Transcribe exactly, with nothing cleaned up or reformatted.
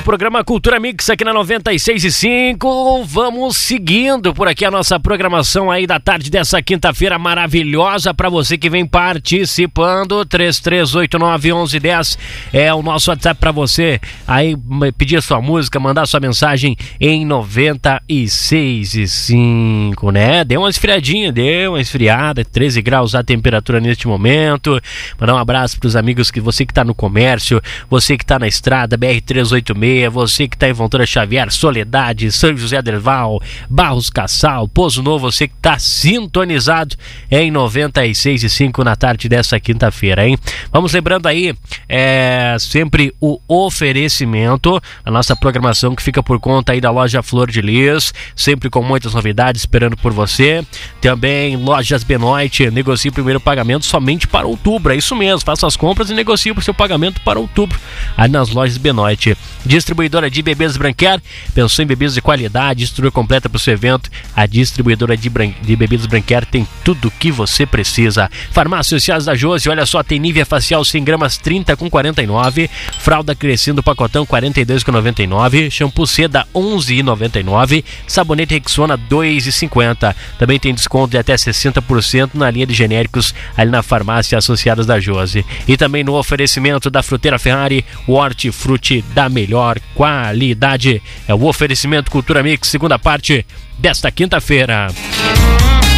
programa Cultura Mix aqui na noventa e seis e cinco. Vamos seguindo por aqui a nossa programação aí da tarde dessa quinta-feira maravilhosa para você que vem participando. Três três oito nove um um um zero é o nosso WhatsApp para você aí pedir a sua música, mandar sua mensagem em noventa e seis e cinco, né? Deu uma esfriadinha, deu uma esfriada, treze graus a temperatura neste momento. Mandar um abraço para os amigos, que você que está no comércio, você que está na estrada B R trezentos e oitenta e seis, você que está em Fontoura Xavier, Soledade, São José del Val, Barros Cassal, Pozo Novo, você que está sintonizado em noventa e seis e cinco na tarde dessa quinta-feira, hein? Vamos lembrando aí, é, sempre o oferecimento, a nossa programação que fica por conta aí da loja Flor de Lis, sempre com muitas novidades esperando por você. Também Lojas Benoit, negocie o primeiro pagamento somente para outubro, é isso mesmo, faça as compras e negocie o seu pagamento para outubro, aí nas Lojas Benoit. Distribuidora de Bebidas Branquer, pensou em bebidas de qualidade, estrutura completa para o seu evento, a distribuidora de, Bran... de Bebidas Branquer tem tudo o que você precisa. Farmácia Sociais da Josi, olha só, tem Nivea Facial cem gramas trinta com quarenta e nove, fralda Crescendo Pacotão quarenta e dois com noventa e nove, shampoo Seda onze e noventa e nove, sabonete Rexona dois e cinquenta. Também tem desconto de até sessenta por cento na linha de genéricos ali na Farmácia Associadas da Josi. E também no oferecimento da Fruteira Ferrari, o hortifruti da melhor qualidade. É o oferecimento Cultura Mix, segunda parte desta quinta-feira.